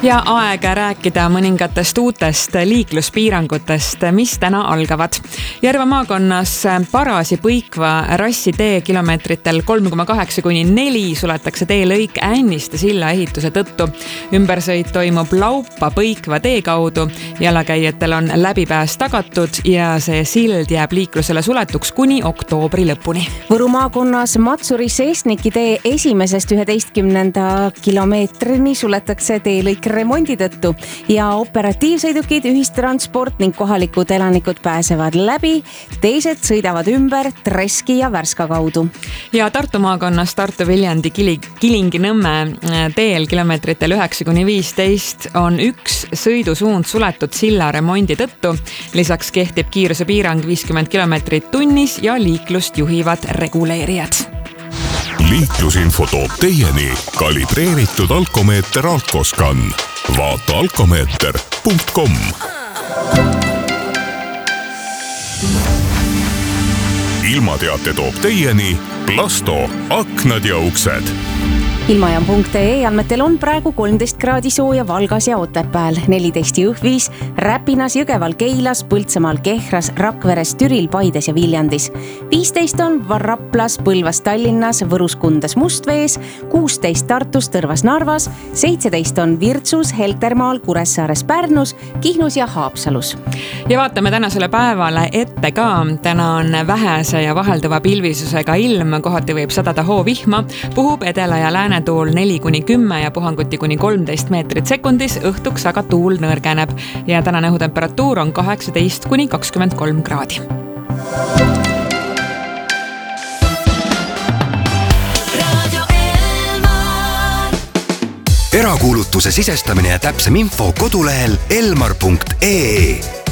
Ja aega rääkida mõningatest uutest liikluspiirangutest, mis täna algavad. Järva maakonnas Parasi Põikva rassitee kilomeetritel 3,8–4 suletakse teelõik Änniste silla ehituse tõttu. Ümbersõit toimub Laupa Põikva tee kaudu. Jalakäijatel on läbipääs tagatud ja see sild jääb liiklusele suletuks kuni oktoobri lõpuni. Võru maakonnas Matsuri-Sestniki tee 1.–11. kilomeetrini suletakse teelõik remondi tõttu ja operatiivsõidukid, ühistransport ning kohalikud elanikud pääsevad läbi, teised sõidavad ümber Treski ja Värska kaudu. Ja Tartu maakonnas Tartu-Viljandi Kilingi-Nõmme teel kilomeetritel 9–15 on üks sõidusuund suletud silla remondi tõttu. Lisaks kehtib kiirusepiirang 50 kilomeetrit tunnis ja liiklust juhivad reguleerijad. Liiklusinfo toob teieni kalibreeritud alkomeeter Alkoscan. Vaata alkomeeter.com. Ilmateate toob teieni Plasto aknad ja uksed. Ilmajam.ee andmetel on praegu 13 kraadi sooja Valgas ja Otepääl, 14 Jõhvis, Räpinas, Jõgeval, Keilas, Põltsamaal, Kehras, Rakveres, Türil, Paides ja Viljandis. 15 on Raplas, Põlvas, Tallinnas, Võrus, Kundas, Mustvees, 16 Tartus, Tõrvas, Narvas, 17 on Virtsus, Heltermaal, Kuressaares, Pärnus, Kihnus ja Haapsalus. Ja vaatame tänasele päevale ette ka. Täna on vähese ja vahelduva pilvisusega ilm, kohati võib sadada hoovihma, puhub edela ja lääne tuul 4–10 ja puhanguti kuni 13 meetrit sekundis, õhtuks aga tuul nõrgeneb ja tänane õhutemperatuur on 18–23 kraadi. Erakuulutuse sisestamine ja täpsem info kodulehel elmar.ee.